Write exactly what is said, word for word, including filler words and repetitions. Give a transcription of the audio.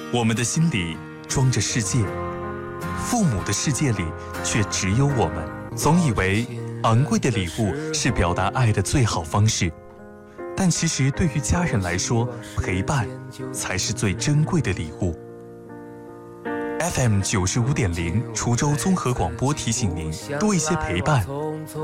我们的心里装着世界，父母的世界里却只有我们。总以为昂贵的礼物是表达爱的最好方式，但其实对于家人来说，陪伴才是最珍贵的礼物。F M 九十五点零，滁州综合广播提醒您：多一些陪伴，